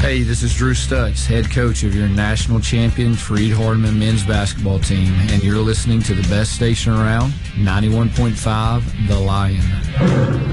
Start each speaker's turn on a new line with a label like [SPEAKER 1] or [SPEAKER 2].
[SPEAKER 1] Hey, this is Drew Stutz, head coach of your national champion Freed Hardeman men's basketball team, and you're listening to the best station around, 91.5 The Lion.